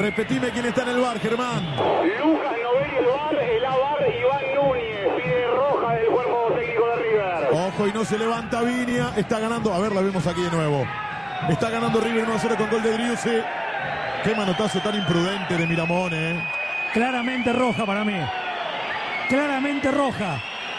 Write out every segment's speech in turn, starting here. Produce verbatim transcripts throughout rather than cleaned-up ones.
Repetime quién está en el bar, Germán. Lucas Novelli el bar, el A bar Iván Núñez, pide roja del cuerpo técnico de River. Ojo, y no se levanta Viña, está ganando, a ver, la vemos aquí de nuevo. Está ganando River uno a cero con gol de Driussi. Qué manotazo tan imprudente de Miramón, eh. Claramente roja para mí. Claramente roja.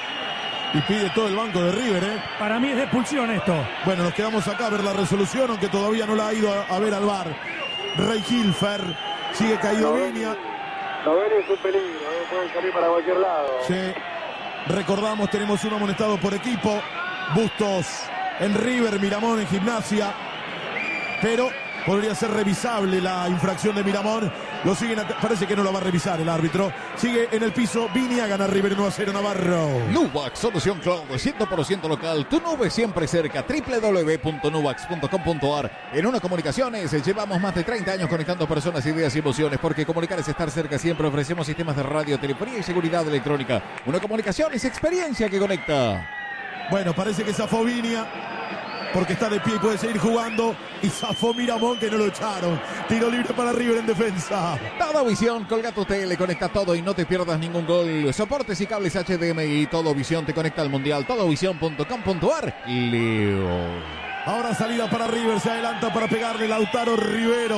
Y pide todo el banco de River, ¿eh? Para mí es de expulsión esto. Bueno, nos quedamos acá a ver la resolución, aunque todavía no la ha ido a, a ver al V A R. Rey Hilfer, sigue caído Viña. Novelli es un peligro, ¿eh? Pueden salir para cualquier lado. Sí. Recordamos, tenemos un amonestado por equipo. Bustos en River, Miramón en Gimnasia. Pero podría ser revisable la infracción de Miramón. Lo siguen, parece que no lo va a revisar el árbitro. Sigue en el piso Viña, gana River uno a cero Navarro. Nuvax, solución cloud, cien por ciento local, tu nube siempre cerca, doble u doble u doble u punto nuvax punto com punto a r. En Una Comunicaciones llevamos más de treinta años conectando personas, ideas y emociones, porque comunicar es estar cerca siempre. Ofrecemos sistemas de radio, telefonía y seguridad electrónica. Una Comunicaciones, experiencia que conecta. Bueno, parece que zafó Viña, porque está de pie y puede seguir jugando. Y zafó Miramón, que no lo echaron. Tiro libre para River en defensa. Todo Visión, colga tu tele, conecta todo y no te pierdas ningún gol. Soportes y cables H D M I, Todo Visión te conecta al Mundial. todo visión punto com punto a r. Leo. Ahora salida para River, se adelanta para pegarle Lautaro Rivero.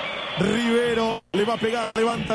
Rivero le va a pegar, levanta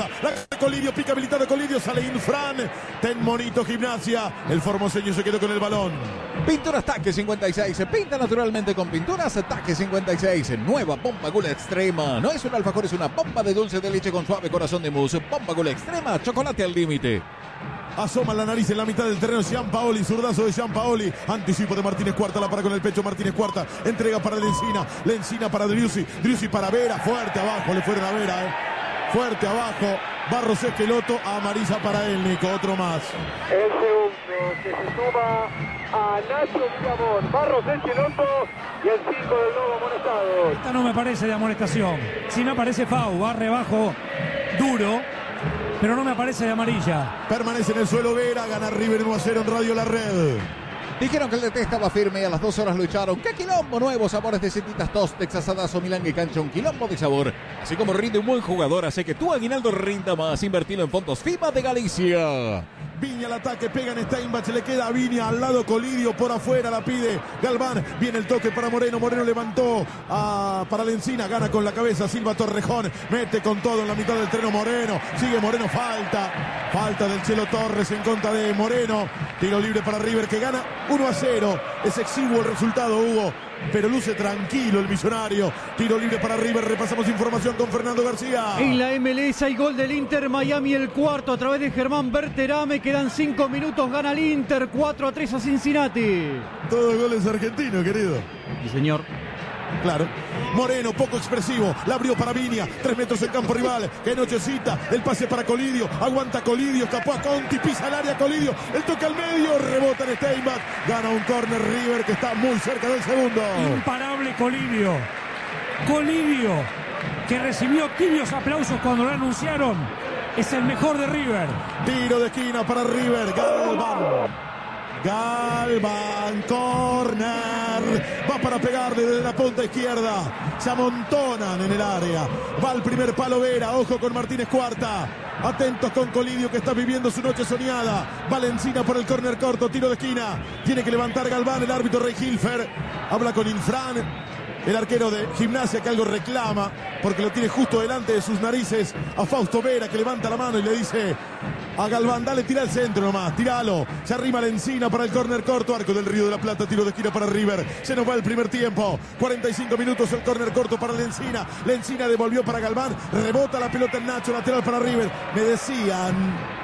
la Colidio, pica habilitado Colidio, sale Infran, ten Monito Gimnasia, el formoseño se quedó con el balón. Pinturas Taque cincuenta y seis, se pinta naturalmente con pinturas Taque cincuenta y seis, nueva bomba Gula Extrema, no es un alfajor, es una bomba de dulce de leche con suave corazón de mousse, bomba Gula Extrema, chocolate al límite. Asoma la nariz en la mitad del terreno Gianpaoli, zurdazo de Gianpaoli, anticipo de Martínez Cuarta, la para con el pecho Martínez Cuarta, entrega para Lencina, Lencina para Driussi, Driussi para Vera, fuerte abajo, le fueron a Vera, eh. fuerte abajo, Barros Esqueloto, amarilla para él, Nico, otro más. El segundo que se suma a Nacho Miramón, Barros Esqueloto y el cinco del nuevo amonestado. Esta no me parece de amonestación. Si no aparece Fau, barre abajo, duro, pero no me aparece de amarilla. Permanece en el suelo Vera, gana River uno a cero en Radio La Red. Dijeron que el D T estaba firme y a las dos horas lo echaron. ¡Qué quilombo! Nuevos sabores de setitas Tostex, asadazo, milanga y cancha, un quilombo de sabor. Así como rinde un buen jugador, hace que tu aguinaldo rinda más. Invertilo en fondos FIBA de Galicia. Viña al ataque, pega en Steinbach, le queda a Viña al lado, Colidio por afuera, la pide Galván, viene el toque para Moreno, Moreno levantó a, para Lencina, gana con la cabeza Silva Torrejón, mete con todo en la mitad del terreno Moreno, sigue Moreno, falta, falta del Chelo Torres en contra de Moreno, tiro libre para River que gana uno a cero, es exiguo el resultado, Hugo, pero luce tranquilo el millonario. Tiro libre para River, repasamos información con Fernando García. En la M L S hay gol del Inter Miami, el cuarto a través de Germán Berterame, quedan cinco minutos, gana el Inter cuatro a tres a Cincinnati. Todos goles argentinos, querido. Sí, señor. Claro. Moreno, poco expresivo, la abrió para Viña, tres metros en campo rival, que nochecita, el pase para Colidio, aguanta Colidio, escapó a Conti, pisa el área Colidio, el toque al medio, rebota en Steinbach, gana un córner River que está muy cerca del segundo. Imparable Colidio. Colidio, que recibió tibios aplausos cuando lo anunciaron, es el mejor de River. Tiro de esquina para River, Galván. Galván, corner, va para pegarle desde la punta izquierda, se amontonan en el área, va al primer palo Vera, ojo con Martínez Cuarta, atentos con Colidio que está viviendo su noche soñada, Valencina por el córner corto, tiro de esquina, tiene que levantar Galván, el árbitro Rey Hilfer, habla con Infran, el arquero de Gimnasia que algo reclama porque lo tiene justo delante de sus narices a Fausto Vera que levanta la mano y le dice a Galván, dale, tira al centro nomás, tiralo, se arrima la encina para el córner corto, arco del Río de la Plata, tiro de esquina para River, se nos va el primer tiempo, cuarenta y cinco minutos el córner corto para la encina, la encina devolvió para Galván, rebota la pelota en Nacho, lateral para River, me decían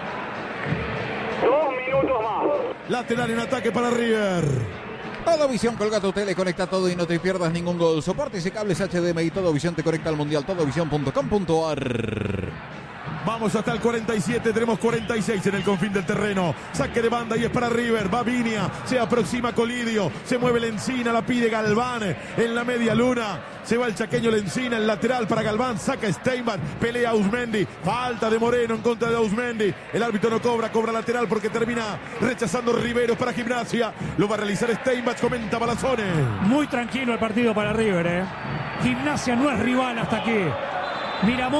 dos minutos más, lateral en ataque para River. Todo Visión, colga tu tele, conecta todo y no te pierdas ningún gol. Soportes y cables H D M I, Todo Visión te conecta al Mundial, todo visión punto com punto a r. Vamos hasta el cuarenta y siete, tenemos cuarenta y seis en el confín del terreno. Saque de banda y es para River, va Viña, se aproxima Colidio, se mueve Lencina, la pide Galván en la media luna. Se va el chaqueño Lencina, el lateral para Galván, saca Steinbach, pelea Ausmendi, falta de Moreno en contra de Ausmendi. El árbitro no cobra, cobra lateral porque termina rechazando Riveros para Gimnasia. Lo va a realizar Steinbach, comenta Balazones. Muy tranquilo el partido para River, ¿eh? Gimnasia no es rival hasta aquí. Miramón